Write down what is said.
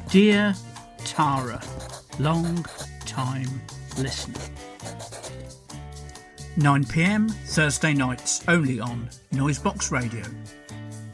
Dear Tara, long time listener. 9 p.m. Thursday nights only on Noisebox Radio.